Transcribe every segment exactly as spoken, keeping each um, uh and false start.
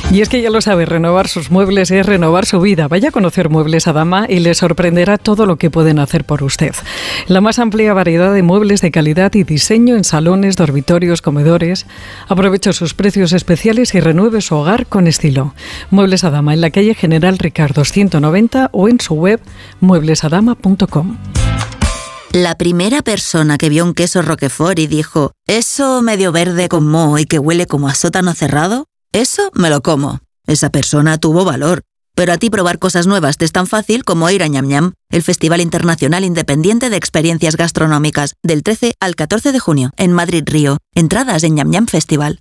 Y es que ya lo sabe, renovar sus muebles es renovar su vida. Vaya a conocer Muebles Adama y le sorprenderá todo lo que pueden hacer por usted. La más amplia variedad de muebles de calidad y diseño en salones, dormitorios, comedores. Aproveche sus precios especiales y renueve su hogar con estilo. Muebles Adama en la calle General Ricardo ciento noventa o en su web muebles adama punto com. La primera persona que vio un queso Roquefort y dijo, ¿eso medio verde con moho y que huele como a sótano cerrado? Eso me lo como. Esa persona tuvo valor. Pero a ti probar cosas nuevas te es tan fácil como ir a Ñam Ñam, el Festival Internacional Independiente de Experiencias Gastronómicas, del trece al catorce de junio, en Madrid Río. Entradas en Ñam Ñam Festival.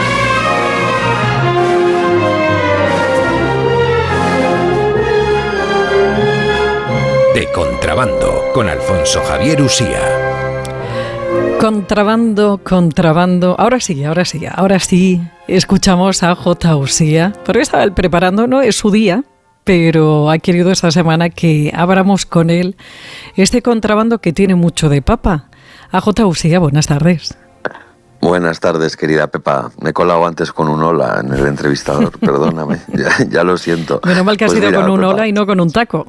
De Contrabando, con Alfonso Javier Usía. Contrabando, contrabando. Ahora sí, ahora sí, ahora sí. Escuchamos a J. Usía. Porque estaba él preparando, no es su día, pero ha querido esta semana que abramos con él este contrabando que tiene mucho de papa. A J. Usía, buenas tardes. Buenas tardes, querida Pepa. Me he colado antes con un hola en el entrevistador, perdóname, ya, ya lo siento. Menos mal que has Pues ido mira, con un Pepa, hola y no con un taco.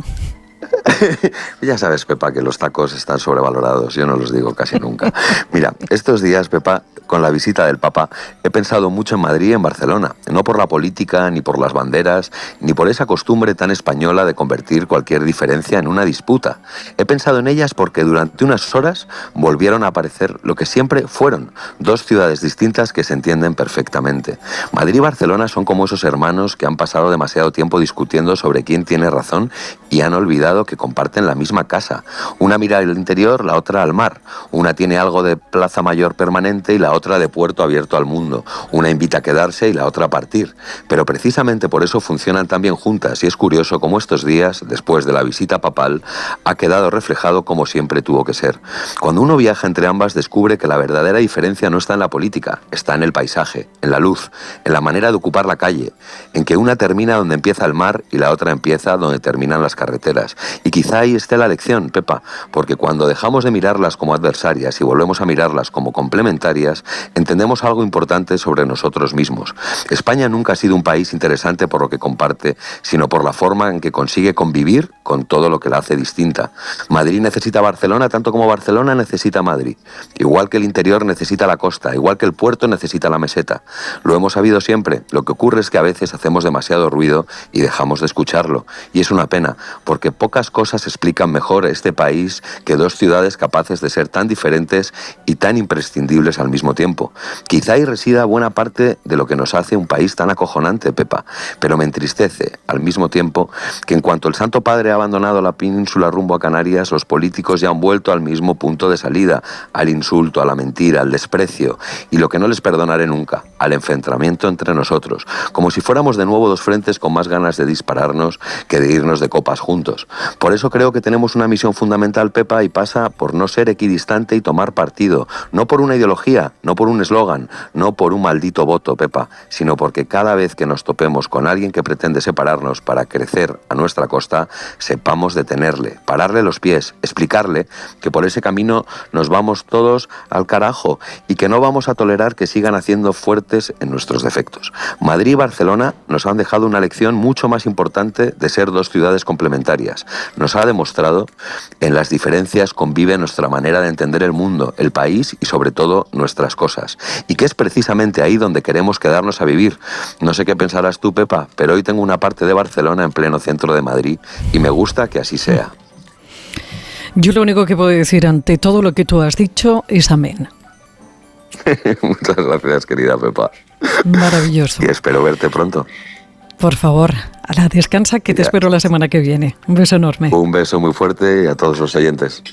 Ya sabes, Pepa, que los tacos están sobrevalorados. Yo no los digo casi nunca. Mira, estos días, Pepa, con la visita del Papa, he pensado mucho en Madrid y en Barcelona. No por la política, ni por las banderas, ni por esa costumbre tan española de convertir cualquier diferencia en una disputa. He pensado en ellas porque durante unas horas volvieron a aparecer lo que siempre fueron, dos ciudades distintas que se entienden perfectamente. Madrid y Barcelona son como esos hermanos que han pasado demasiado tiempo discutiendo sobre quién tiene razón y han olvidado que comparten la misma casa. Una mira al interior, la otra al mar. Una tiene algo de plaza mayor permanente y la otra de puerto abierto al mundo. Una invita a quedarse y la otra a partir. Pero precisamente por eso funcionan tan bien juntas y es curioso cómo estos días, después de la visita papal, ha quedado reflejado como siempre tuvo que ser. Cuando uno viaja entre ambas descubre que la verdadera diferencia no está en la política, está en el paisaje, en la luz, en la manera de ocupar la calle, en que una termina donde empieza el mar y la otra empieza donde terminan las carreteras. Y quizá ahí esté la lección, Pepa, porque cuando dejamos de mirarlas como adversarias y volvemos a mirarlas como complementarias, entendemos algo importante sobre nosotros mismos. España nunca ha sido un país interesante por lo que comparte, sino por la forma en que consigue convivir con todo lo que la hace distinta. Madrid necesita Barcelona tanto como Barcelona necesita Madrid. Igual que el interior necesita la costa, igual que el puerto necesita la meseta. Lo hemos sabido siempre. Lo que ocurre es que a veces hacemos demasiado ruido y dejamos de escucharlo. Y es una pena, porque pocas cosas explican mejor este país que dos ciudades capaces de ser tan diferentes y tan imprescindibles al mismo tiempo. Quizá ahí resida buena parte de lo que nos hace un país tan acojonante, Pepa, pero me entristece al mismo tiempo que en cuanto el Santo Padre ha abandonado la península rumbo a Canarias, los políticos ya han vuelto al mismo punto de salida, al insulto, a la mentira, al desprecio y lo que no les perdonaré nunca, al enfrentamiento entre nosotros, como si fuéramos de nuevo dos frentes con más ganas de dispararnos que de irnos de copas juntos. Por eso creo que tenemos una misión fundamental, Pepa, y pasa por no ser equidistante y tomar partido, no por una ideología, no por un eslogan, no por un maldito voto, Pepa, sino porque cada vez que nos topemos con alguien que pretende separarnos para crecer a nuestra costa, sepamos detenerle, pararle los pies, explicarle que por ese camino nos vamos todos al carajo y que no vamos a tolerar que sigan haciendo fuertes en nuestros defectos. Madrid y Barcelona nos han dejado una lección mucho más importante de ser dos ciudades complementarias. Nos ha demostrado en las diferencias convive nuestra manera de entender el mundo, el país y sobre todo nuestras cosas. Y que es precisamente ahí donde queremos quedarnos a vivir. No sé qué pensarás tú, Pepa, pero hoy tengo una parte de Barcelona en pleno centro de Madrid y me gusta que así sea. Yo lo único que puedo decir ante todo lo que tú has dicho es amén. Muchas gracias, querida Pepa. Maravilloso. Y espero verte pronto. Por favor, ala, descansa que te Ya. espero la semana que viene. Un beso enorme. Un beso muy fuerte y a todos los oyentes.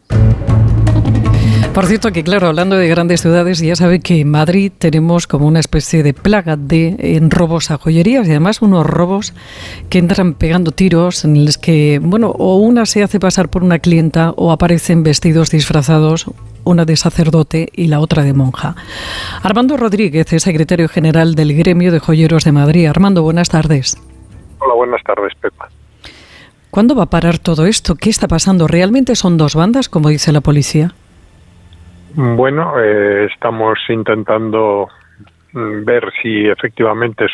Por cierto que, claro, hablando de grandes ciudades, ya sabe que en Madrid tenemos como una especie de plaga de en robos a joyerías y además unos robos que entran pegando tiros en los que, bueno, o una se hace pasar por una clienta o aparecen vestidos disfrazados, una de sacerdote y la otra de monja. Armando Rodríguez es secretario general del Gremio de Joyeros de Madrid. Armando, buenas tardes. Hola, buenas tardes, Pepa. ¿Cuándo va a parar todo esto? ¿Qué está pasando? ¿Realmente son dos bandas, como dice la policía? Bueno, eh, estamos intentando ver si efectivamente